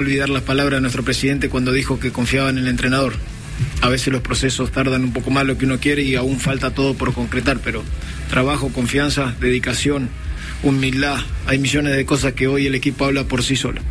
olvidar las palabras de nuestro presidente cuando dijo que confiaba en el entrenador. A veces los procesos tardan un poco más lo que uno quiere y aún falta todo por concretar, pero trabajo, confianza, dedicación, humildad, hay millones de cosas que hoy el equipo habla por sí solo.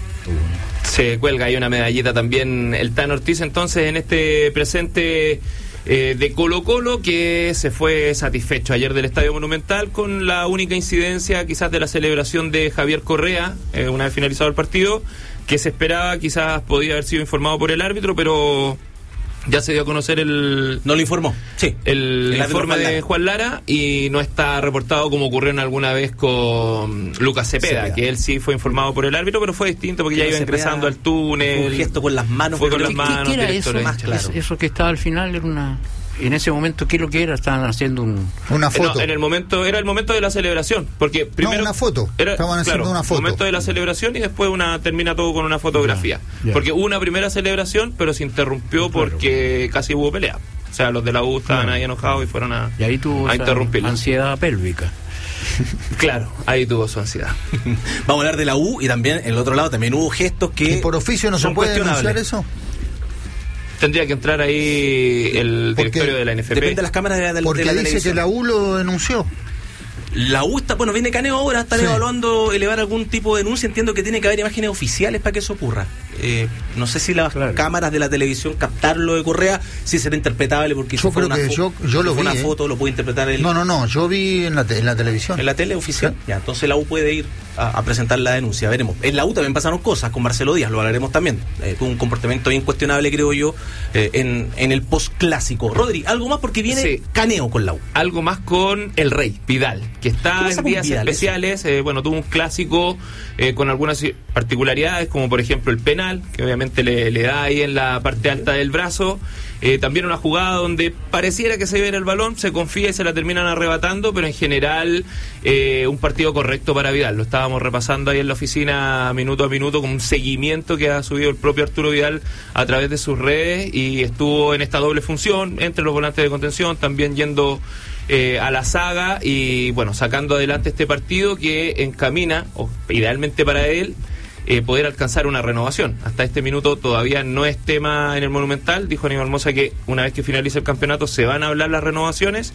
Se cuelga ahí una medallita también el Tano Ortiz, entonces, en este presente de Colo-Colo, que se fue satisfecho ayer del Estadio Monumental con la única incidencia quizás de la celebración de Javier Correa, una vez finalizado el partido, que se esperaba, quizás podía haber sido informado por el árbitro, pero ya se dio a conocer el... ¿No lo informó? Sí. El informe de Juan Lara, y no está reportado como ocurrió alguna vez con Lucas Cepeda, que él sí fue informado por el árbitro, pero fue distinto porque ya iba ingresando al túnel. Un gesto con las manos. Fue con las manos. ¿Qué era eso? Más claro. Eso que estaba al final era una... En ese momento, ¿qué es lo que era? Estaban haciendo una foto. No, en el momento, era el momento de la celebración, porque primero... No, una foto. Estaban haciendo una foto. El momento de la celebración y después termina todo con una fotografía. Ya. Porque hubo una primera celebración, pero se interrumpió porque casi hubo pelea. O sea, los de la U estaban ahí enojados y fueron a y ahí tuvo a interrumpirlo. Ansiedad pélvica. Claro, ahí tuvo su ansiedad. Vamos a hablar de la U, y también en el otro lado también hubo gestos que... ¿Y por oficio no se puede denunciar eso? Tendría que entrar ahí el directorio de la NFP. Depende de las cámaras de la porque de la dice televisión. que la U lo denunció. La U está, viene Caneo ahora, están evaluando elevar algún tipo de denuncia. Entiendo que tiene que haber imágenes oficiales para que eso ocurra. No sé si las cámaras de la televisión captaron lo de Correa, si será interpretable, porque yo creo que yo lo vi. Una foto lo puede interpretar el... No, yo vi en la televisión. ¿En la tele oficial? Ya, entonces la U puede ir a presentar la denuncia, veremos. En la U también pasaron cosas con Marcelo Díaz, lo hablaremos también. Tuvo un comportamiento bien cuestionable, creo yo, en el post-clásico. Rodri, algo más, porque viene Caneo con la U. Algo más con el Rey, Vidal, que está en días especiales. Tuvo un clásico con algunas particularidades, como por ejemplo el penal, que obviamente le da ahí en la parte alta del brazo. También una jugada donde pareciera que se iba a ir el balón, se confía y se la terminan arrebatando, pero en general un partido correcto para Vidal. Lo estábamos repasando ahí en la oficina minuto a minuto, con un seguimiento que ha subido el propio Arturo Vidal a través de sus redes, y estuvo en esta doble función entre los volantes de contención, también yendo a la saga y bueno, sacando adelante este partido que encamina, idealmente para él, poder alcanzar una renovación. Hasta este minuto todavía no es tema en el Monumental. Dijo Aníbal Mosa que una vez que finalice el campeonato se van a hablar las renovaciones,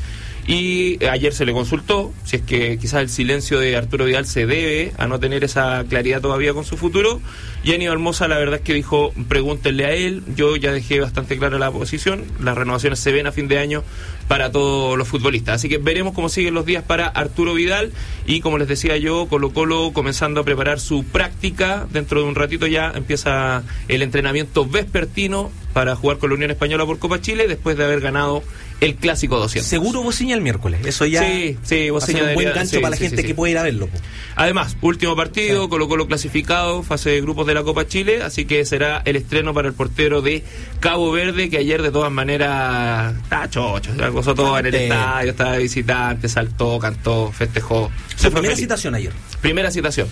y ayer se le consultó si es que quizás el silencio de Arturo Vidal se debe a no tener esa claridad todavía con su futuro, y Aníbal Mosa la verdad es que dijo: pregúntenle a él, yo ya dejé bastante clara la posición, las renovaciones se ven a fin de año para todos los futbolistas, así que veremos cómo siguen los días para Arturo Vidal. Y como les decía yo, Colo-Colo comenzando a preparar su práctica. Dentro de un ratito ya empieza el entrenamiento vespertino para jugar con la Unión Española por Copa Chile, después de haber ganado el Clásico 200. Seguro Bociña el miércoles, eso ya sí, Bociña un buen gancho para la gente que puede ir a verlo. Además, último partido, Colo-Colo clasificado, fase de grupos de la Copa Chile, así que será el estreno para el portero de Cabo Verde, que ayer de todas maneras está chocho, se gozó todo en el estadio, estaba de visitante, saltó, cantó, festejó. Su primera citación ayer. Primera citación.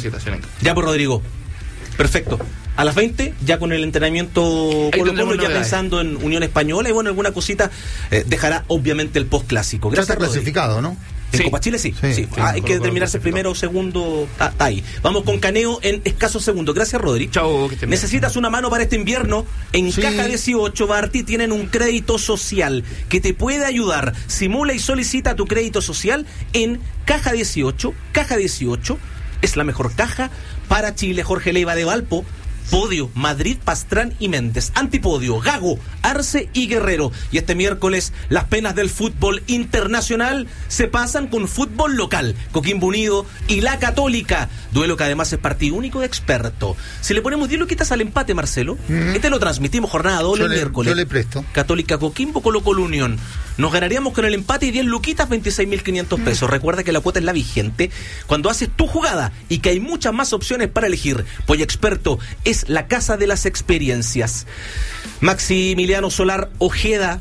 Ya por Rodrigo. Perfecto. A las 20, ya con el entrenamiento Colo-Colo, ya pensando en Unión Española, y bueno, alguna cosita dejará obviamente el post-clásico. Ya está clasificado, ¿no? En Copa Chile sí. Hay que determinarse primero o segundo, está ahí. Vamos con Caneo en escasos segundos. Gracias, Rodri. Chao. ¿Necesitas una mano para este invierno? En Caja 18 Barti tienen un crédito social que te puede ayudar. Simula y solicita tu crédito social en Caja 18. Caja 18 es la mejor caja para Chile. Jorge Leiva de Valpo. Podio, Madrid, Pastrán y Méndez. Antipodio, Gago, Arce y Guerrero. Y este miércoles las penas del fútbol internacional se pasan con fútbol local. Coquimbo Unido y La Católica. Duelo que además es partido único de experto. Si le ponemos 10 luquitas al empate, Marcelo, este lo transmitimos jornada doble el miércoles. Yo le presto. Católica Coquimbo, Colo-Colo Unión. Nos ganaríamos con el empate y 10 luquitas, 26.500 pesos. Recuerda que la cuota es la vigente cuando haces tu jugada y que hay muchas más opciones para elegir. Polla Experto es la casa de las experiencias. Maximiliano Solar Ojeda.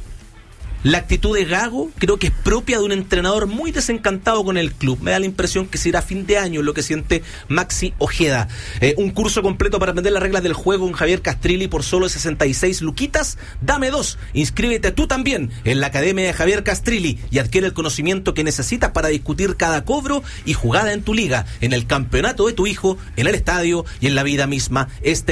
La actitud de Gago creo que es propia de un entrenador muy desencantado con el club. Me da la impresión que será fin de año lo que siente Maxi Ojeda. Un curso completo para aprender las reglas del juego en Javier Castrilli por solo 66 luquitas. Dame 2. Inscríbete tú también en la Academia de Javier Castrilli y adquiere el conocimiento que necesitas para discutir cada cobro y jugada en tu liga, en el campeonato de tu hijo, en el estadio y en la vida misma.